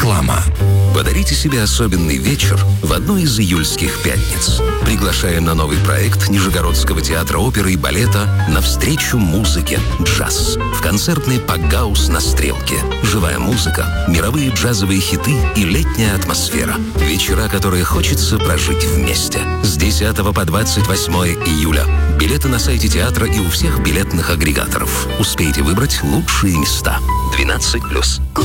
Реклама. Подарите себе особенный вечер в одну из июльских пятниц. Приглашаем на новый проект Нижегородского театра оперы и балета «Навстречу музыке. Джаз» в концертный Пакгаус на Стрелке. Живая музыка, мировые джазовые хиты и летняя атмосфера. Вечера, которые хочется прожить вместе. С 10 по 28 июля. Билеты на сайте театра и у всех билетных агрегаторов. Успейте выбрать лучшие места. 12+.